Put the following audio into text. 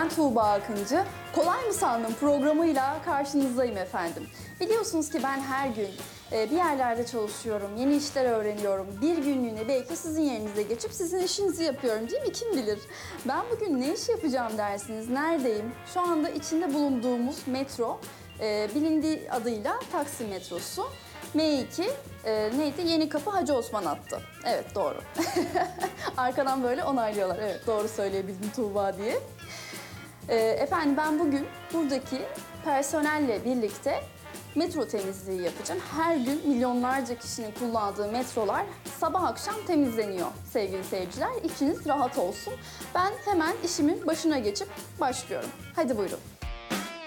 Ben Tuğba Akıncı. Kolay mı sandın programıyla karşınızdayım efendim. Biliyorsunuz ki ben her gün bir yerlerde çalışıyorum, yeni işler öğreniyorum. Bir günlüğüne belki sizin yerinize geçip sizin işinizi yapıyorum değil mi? Kim bilir? Ben bugün ne iş yapacağım dersiniz? Neredeyim? Şu anda içinde bulunduğumuz metro, bilindiği adıyla Taksim metrosu. M2 neydi? Yenikapı Hacı Osman hattı. Evet doğru. Arkadan böyle onaylıyorlar. Evet doğru söyleyebildim Tuğba diye. Efendim ben bugün buradaki personelle birlikte metro temizliği yapacağım. Her gün milyonlarca kişinin kullandığı metrolar sabah akşam temizleniyor sevgili seyirciler. İçiniz rahat olsun. Ben hemen işimin başına geçip başlıyorum. Hadi buyurun.